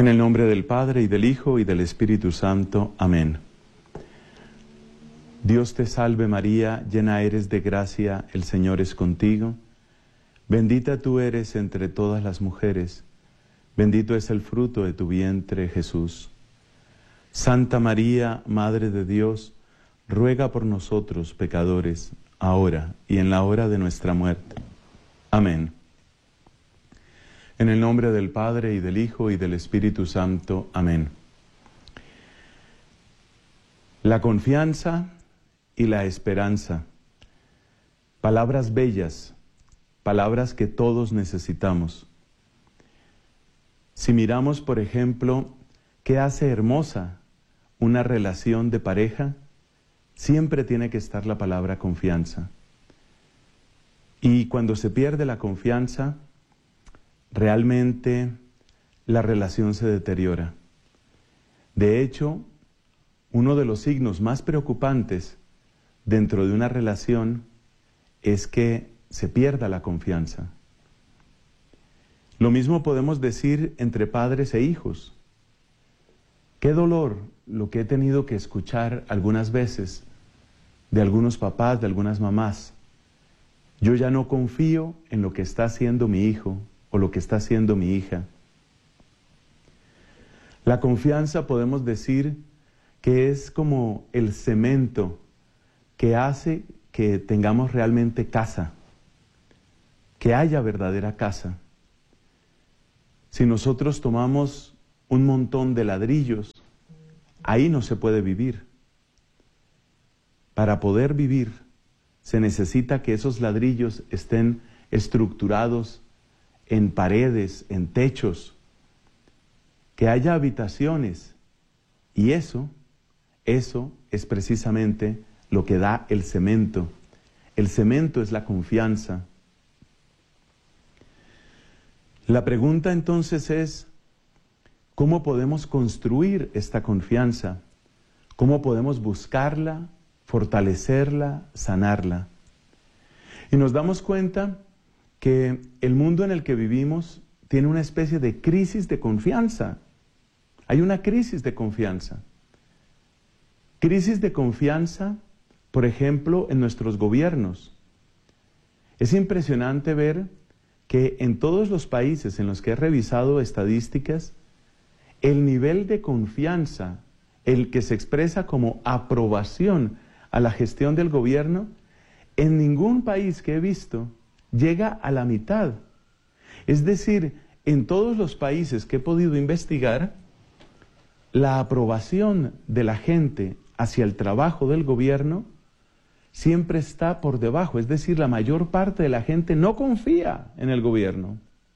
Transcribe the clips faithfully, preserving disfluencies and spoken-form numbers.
En el nombre del Padre, y del Hijo, y del Espíritu Santo. Amén. Dios te salve María, llena eres de gracia, el Señor es contigo. Bendita tú eres entre todas las mujeres, bendito es el fruto de tu vientre, Jesús. Santa María, Madre de Dios, ruega por nosotros pecadores, ahora y en la hora de nuestra muerte. Amén. En el nombre del Padre, y del Hijo, y del Espíritu Santo. Amén. La confianza y la esperanza. Palabras bellas, palabras que todos necesitamos. Si miramos, por ejemplo, qué hace hermosa una relación de pareja, siempre tiene que estar la palabra confianza. Y cuando se pierde la confianza, realmente la relación se deteriora. De hecho, uno de los signos más preocupantes dentro de una relación es que se pierda la confianza. Lo mismo podemos decir entre padres e hijos. Qué dolor lo que he tenido que escuchar algunas veces de algunos papás, de algunas mamás. Yo ya no confío en lo que está haciendo mi hijo o lo que está haciendo mi hija. La confianza podemos decir que es como el cemento que hace que tengamos realmente casa, que haya verdadera casa. Si nosotros tomamos un montón de ladrillos, ahí no se puede vivir. Para poder vivir, se necesita que esos ladrillos estén estructurados en paredes, en techos, que haya habitaciones. Y eso, eso es precisamente lo que da el cemento. El cemento es la confianza. La pregunta entonces es, ¿cómo podemos construir esta confianza? ¿Cómo podemos buscarla, fortalecerla, sanarla? Y nos damos cuenta que el mundo en el que vivimos tiene una especie de crisis de confianza. Hay una crisis de confianza. Crisis de confianza, por ejemplo, en nuestros gobiernos. Es impresionante ver que en todos los países en los que he revisado estadísticas, el nivel de confianza, el que se expresa como aprobación a la gestión del gobierno, en ningún país que he visto llega a la mitad. Es decir, en todos los países que he podido investigar, la aprobación de la gente hacia el trabajo del gobierno siempre está por debajo. Es decir, la mayor parte de la gente no confía en el gobierno.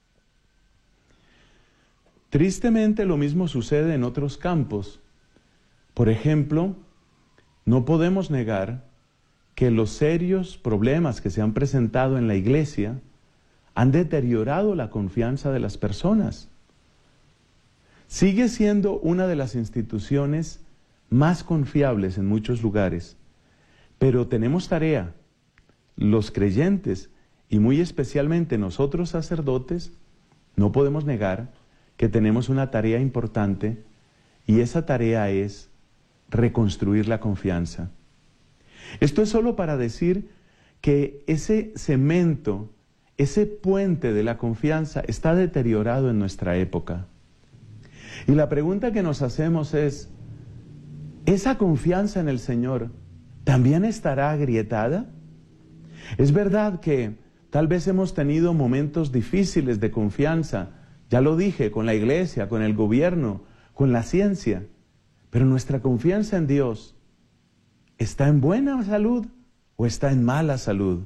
Tristemente, lo mismo sucede en otros campos. Por ejemplo, no podemos negar que los serios problemas que se han presentado en la Iglesia han deteriorado la confianza de las personas. Sigue siendo una de las instituciones más confiables en muchos lugares, pero tenemos tarea, los creyentes y muy especialmente nosotros sacerdotes, no podemos negar que tenemos una tarea importante y esa tarea es reconstruir la confianza. Esto es solo para decir que ese cemento, ese puente de la confianza está deteriorado en nuestra época. Y la pregunta que nos hacemos es, ¿esa confianza en el Señor también estará agrietada? Es verdad que tal vez hemos tenido momentos difíciles de confianza, ya lo dije, con la Iglesia, con el gobierno, con la ciencia, pero nuestra confianza en Dios, ¿está en buena salud o está en mala salud?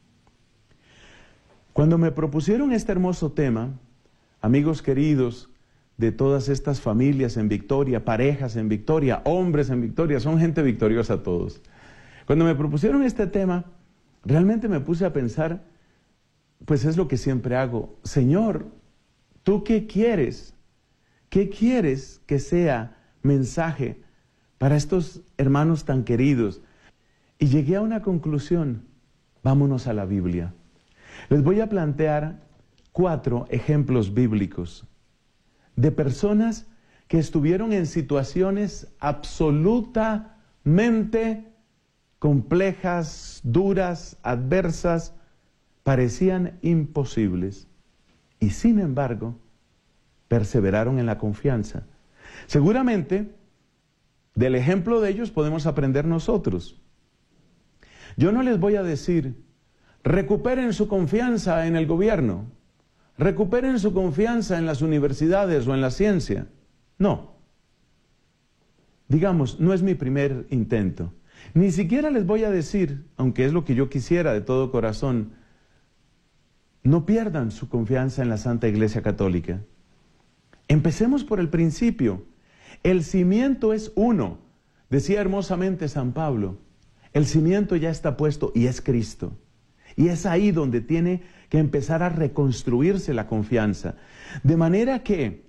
Cuando me propusieron este hermoso tema, amigos queridos de todas estas familias en Victoria, parejas en Victoria, hombres en Victoria, son gente victoriosa todos. Cuando me propusieron este tema, realmente me puse a pensar, pues es lo que siempre hago. Señor, ¿tú qué quieres? ¿Qué quieres que sea mensaje para estos hermanos tan queridos? Y llegué a una conclusión. Vámonos a la Biblia. Les voy a plantear cuatro ejemplos bíblicos de personas que estuvieron en situaciones absolutamente complejas, duras, adversas, parecían imposibles. Y sin embargo, perseveraron en la confianza. Seguramente, del ejemplo de ellos podemos aprender nosotros. Yo no les voy a decir, recuperen su confianza en el gobierno, recuperen su confianza en las universidades o en la ciencia. No. Digamos, no es mi primer intento. Ni siquiera les voy a decir, aunque es lo que yo quisiera de todo corazón, no pierdan su confianza en la Santa Iglesia Católica. Empecemos por el principio. El cimiento es uno. Decía hermosamente San Pablo, el cimiento ya está puesto y es Cristo. Y es ahí donde tiene que empezar a reconstruirse la confianza. De manera que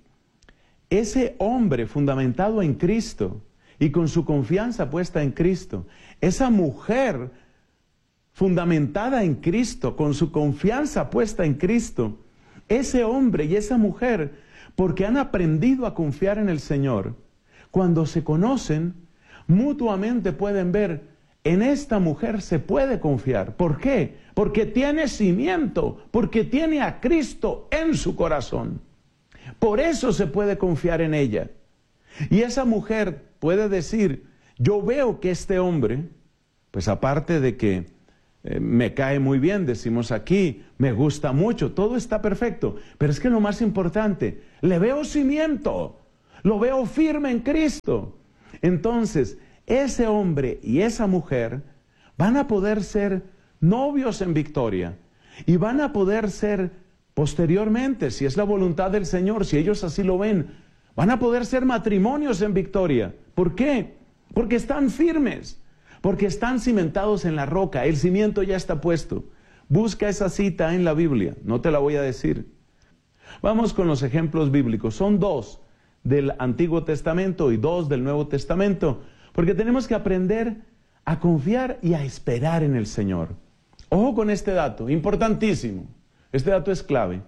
ese hombre fundamentado en Cristo y con su confianza puesta en Cristo, esa mujer fundamentada en Cristo, con su confianza puesta en Cristo, ese hombre y esa mujer, porque han aprendido a confiar en el Señor, cuando se conocen, mutuamente pueden ver, en esta mujer se puede confiar. ¿Por qué? Porque tiene cimiento, porque tiene a Cristo en su corazón. Por eso se puede confiar en ella. Y esa mujer puede decir, yo veo que este hombre, pues aparte de que eh, me cae muy bien, decimos aquí, me gusta mucho, todo está perfecto, pero es que lo más importante, le veo cimiento, lo veo firme en Cristo. Entonces, ese hombre y esa mujer van a poder ser novios en victoria y van a poder ser posteriormente, si es la voluntad del Señor, si ellos así lo ven, van a poder ser matrimonios en victoria. ¿Por qué? Porque están firmes, porque están cimentados en la roca, el cimiento ya está puesto. Busca esa cita en la Biblia, no te la voy a decir. Vamos con los ejemplos bíblicos, son dos del Antiguo Testamento y dos del Nuevo Testamento, porque tenemos que aprender a confiar y a esperar en el Señor. Ojo con este dato, importantísimo. Este dato es clave.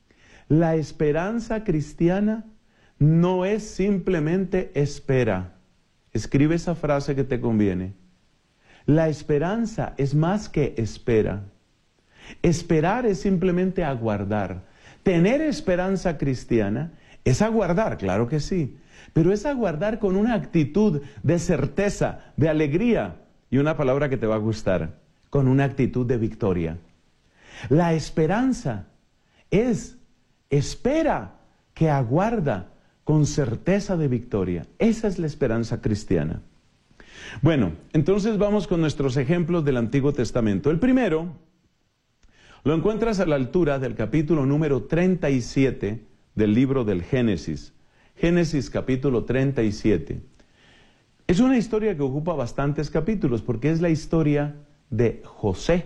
La esperanza cristiana no es simplemente espera. Escribe esa frase que te conviene. La esperanza es más que espera. Esperar es simplemente aguardar. Tener esperanza cristiana es aguardar, claro que sí, pero es aguardar con una actitud de certeza, de alegría, y una palabra que te va a gustar, con una actitud de victoria. La esperanza es espera que aguarda con certeza de victoria. Esa es la esperanza cristiana. Bueno, entonces vamos con nuestros ejemplos del Antiguo Testamento. El primero lo encuentras a la altura del capítulo número treinta y siete del libro del Génesis. Génesis capítulo treinta y siete. Es una historia que ocupa bastantes capítulos porque es la historia de José.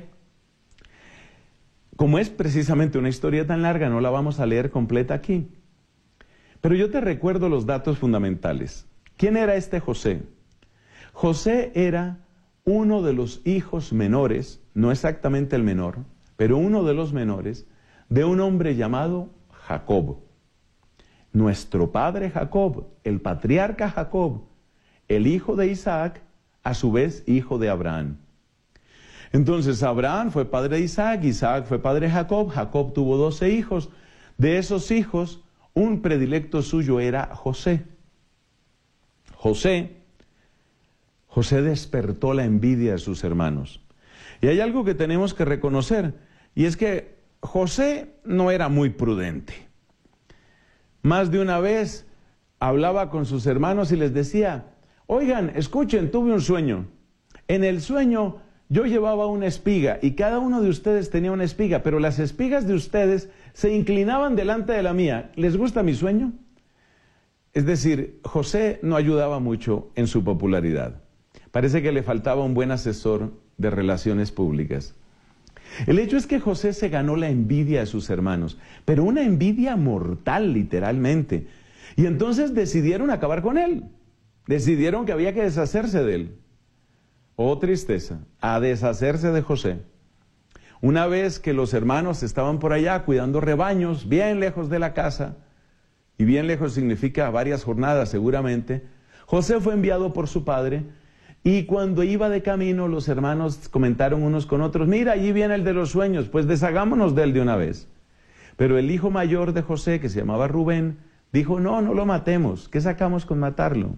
Como es precisamente una historia tan larga, no la vamos a leer completa aquí. Pero yo te recuerdo los datos fundamentales. ¿Quién era este José? José era uno de los hijos menores, no exactamente el menor, pero uno de los menores, de un hombre llamado Jacob. Nuestro padre Jacob, el patriarca Jacob, el hijo de Isaac, a su vez hijo de Abraham. Entonces Abraham fue padre de Isaac, Isaac fue padre de Jacob, Jacob tuvo doce hijos. De esos hijos, un predilecto suyo era José. José, José despertó la envidia de sus hermanos. Y hay algo que tenemos que reconocer, y es que José no era muy prudente. Más de una vez hablaba con sus hermanos y les decía, oigan, escuchen, tuve un sueño. En el sueño yo llevaba una espiga y cada uno de ustedes tenía una espiga, pero las espigas de ustedes se inclinaban delante de la mía. ¿Les gusta mi sueño? Es decir, José no ayudaba mucho en su popularidad. Parece que le faltaba un buen asesor de relaciones públicas. El hecho es que José se ganó la envidia de sus hermanos, pero una envidia mortal, literalmente. Y entonces decidieron acabar con él. Decidieron que había que deshacerse de él. Oh, tristeza, a deshacerse de José. Una vez que los hermanos estaban por allá cuidando rebaños, bien lejos de la casa, y bien lejos significa varias jornadas seguramente, José fue enviado por su padre, y cuando iba de camino los hermanos comentaron unos con otros, mira, allí viene el de los sueños, pues deshagámonos de él de una vez. Pero el hijo mayor de José, que se llamaba Rubén, dijo, no, no lo matemos, ¿qué sacamos con matarlo?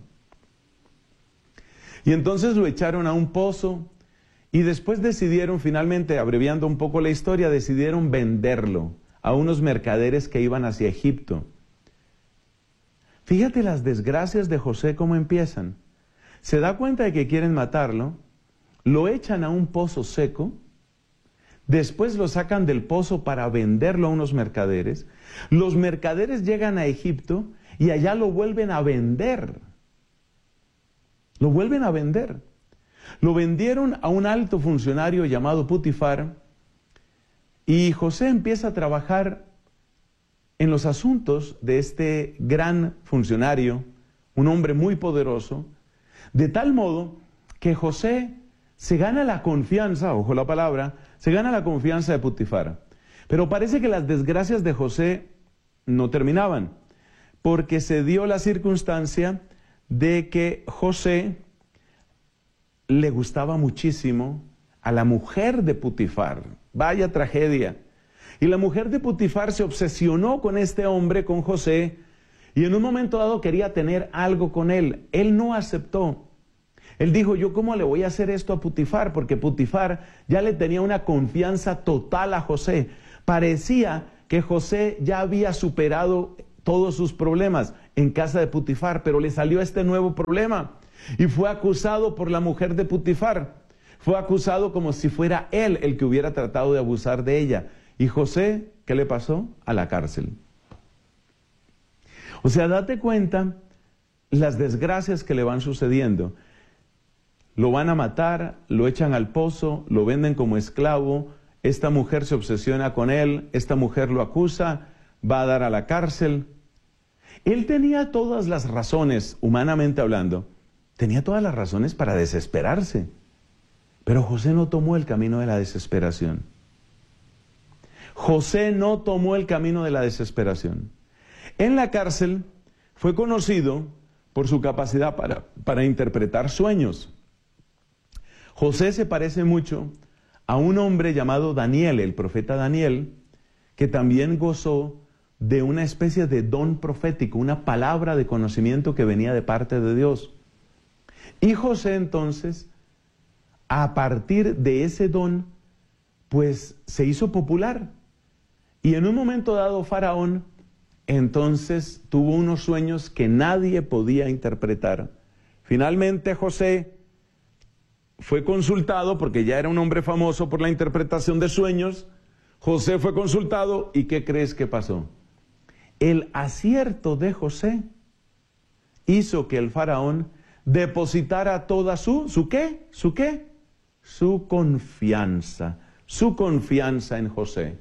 Y entonces lo echaron a un pozo, y después decidieron, finalmente, abreviando un poco la historia, decidieron venderlo a unos mercaderes que iban hacia Egipto. Fíjate las desgracias de José cómo empiezan. Se da cuenta de que quieren matarlo, lo echan a un pozo seco, después lo sacan del pozo para venderlo a unos mercaderes, los mercaderes llegan a Egipto y allá lo vuelven a vender. Lo vuelven a vender. Lo vendieron a un alto funcionario llamado Putifar, y José empieza a trabajar en los asuntos de este gran funcionario, un hombre muy poderoso, de tal modo que José se gana la confianza, ojo la palabra, se gana la confianza de Putifar. Pero parece que las desgracias de José no terminaban, porque se dio la circunstancia de que José le gustaba muchísimo a la mujer de Putifar. Vaya tragedia. Y la mujer de Putifar se obsesionó con este hombre, con José, y en un momento dado quería tener algo con él. Él no aceptó. Él dijo, yo cómo le voy a hacer esto a Putifar, porque Putifar ya le tenía una confianza total a José. Parecía que José ya había superado todos sus problemas en casa de Putifar, pero le salió este nuevo problema y fue acusado por la mujer de Putifar. Fue acusado como si fuera él el que hubiera tratado de abusar de ella. Y José, ¿qué le pasó? A la cárcel. O sea, date cuenta las desgracias que le van sucediendo. Lo van a matar, lo echan al pozo, lo venden como esclavo, esta mujer se obsesiona con él, esta mujer lo acusa, va a dar a la cárcel. Él tenía todas las razones, humanamente hablando, tenía todas las razones para desesperarse. Pero José no tomó el camino de la desesperación. José no tomó el camino de la desesperación. En la cárcel fue conocido por su capacidad para, para interpretar sueños. José se parece mucho a un hombre llamado Daniel, el profeta Daniel, que también gozó de una especie de don profético, una palabra de conocimiento que venía de parte de Dios. Y José entonces, a partir de ese don, pues se hizo popular. Y en un momento dado, Faraón, entonces tuvo unos sueños que nadie podía interpretar. Finalmente José fue consultado, porque ya era un hombre famoso por la interpretación de sueños. José fue consultado, ¿y qué crees que pasó? El acierto de José hizo que el faraón depositara toda su, ¿su qué? ¿Su qué? Su confianza, su confianza en José.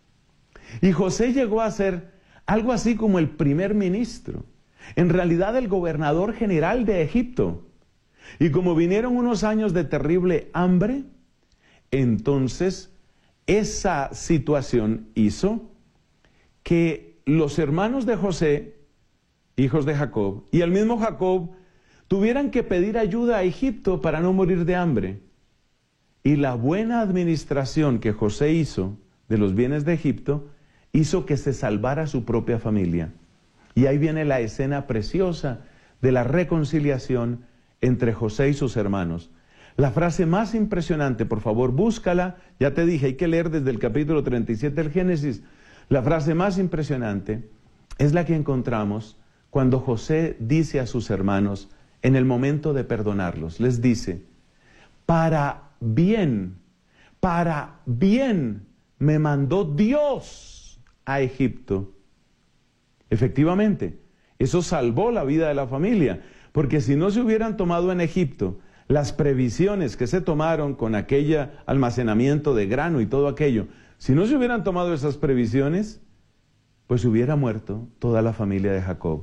Y José llegó a ser algo así como el primer ministro, en realidad el gobernador general de Egipto. Y como vinieron unos años de terrible hambre, entonces esa situación hizo que los hermanos de José, hijos de Jacob, y el mismo Jacob, tuvieran que pedir ayuda a Egipto para no morir de hambre. Y la buena administración que José hizo de los bienes de Egipto, hizo que se salvara su propia familia. Y ahí viene la escena preciosa de la reconciliación entre José y sus hermanos. La frase más impresionante, por favor, búscala. Ya te dije, hay que leer desde el capítulo treinta y siete del Génesis. La frase más impresionante es la que encontramos cuando José dice a sus hermanos, en el momento de perdonarlos, les dice, para bien, para bien me mandó Dios a Egipto. Efectivamente, eso salvó la vida de la familia, porque si no se hubieran tomado en Egipto las previsiones que se tomaron con aquel almacenamiento de grano y todo aquello, si no se hubieran tomado esas previsiones, pues hubiera muerto toda la familia de Jacob.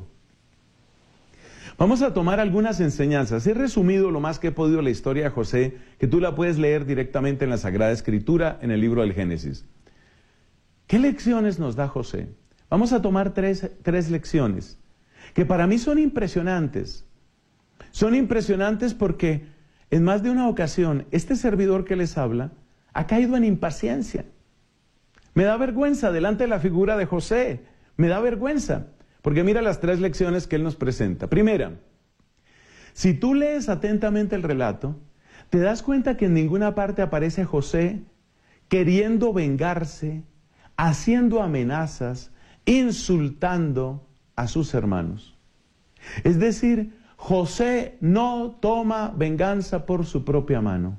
Vamos a tomar algunas enseñanzas. He resumido lo más que he podido la historia de José, que tú la puedes leer directamente en la Sagrada Escritura, en el libro del Génesis. ¿Qué lecciones nos da José? Vamos a tomar tres, tres lecciones que para mí son impresionantes. Son impresionantes porque en más de una ocasión este servidor que les habla ha caído en impaciencia. Me da vergüenza delante de la figura de José. Me da vergüenza. Porque mira las tres lecciones que él nos presenta. Primera, si tú lees atentamente el relato, te das cuenta que en ninguna parte aparece José queriendo vengarse, haciendo amenazas, insultando a sus hermanos. Es decir, José no toma venganza por su propia mano.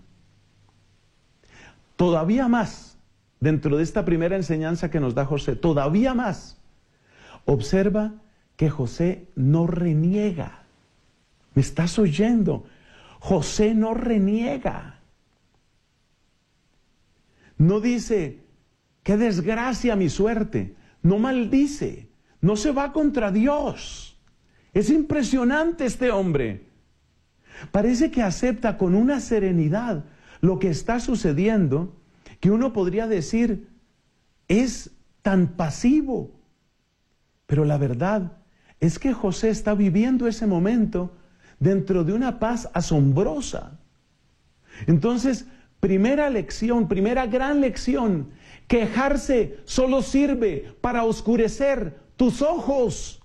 Todavía más, dentro de esta primera enseñanza que nos da José, todavía más, observa que José no reniega. ¿Me estás oyendo? José no reniega. No dice, qué desgracia mi suerte. No maldice. No se va contra Dios. Es impresionante este hombre. Parece que acepta con una serenidad lo que está sucediendo, que uno podría decir, es tan pasivo. Pero la verdad es que José está viviendo ese momento dentro de una paz asombrosa. Entonces, primera lección, primera gran lección, quejarse solo sirve para oscurecer tus ojos.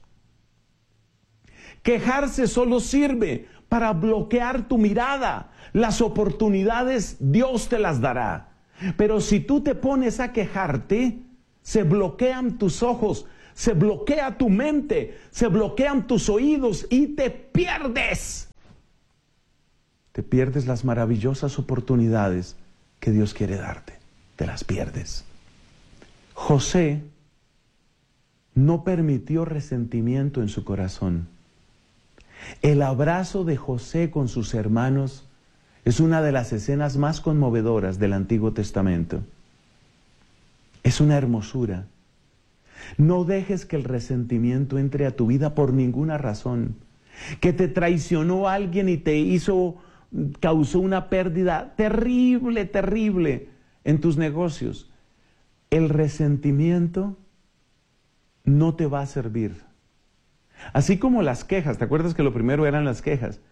Quejarse solo sirve para bloquear tu mirada. Las oportunidades Dios te las dará. Pero si tú te pones a quejarte, se bloquean tus ojos, se bloquea tu mente, se bloquean tus oídos y te pierdes. Te pierdes las maravillosas oportunidades que Dios quiere darte. Te las pierdes. José no permitió resentimiento en su corazón. El abrazo de José con sus hermanos es una de las escenas más conmovedoras del Antiguo Testamento. Es una hermosura. No dejes que el resentimiento entre a tu vida por ninguna razón. Que te traicionó alguien y te hizo, causó una pérdida terrible, terrible en tus negocios. El resentimiento no te va a servir. Así como las quejas, ¿te acuerdas que lo primero eran las quejas?